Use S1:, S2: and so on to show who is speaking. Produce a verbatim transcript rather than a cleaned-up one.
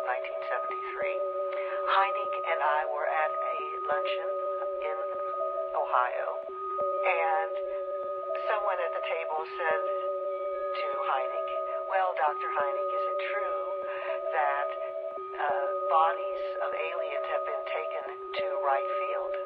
S1: nineteen seventy-three. Hynek and I were at a luncheon in Ohio, and someone at the table said to Hynek, well, Doctor Hynek, is it true that uh, bodies of aliens have been taken to Wright Field?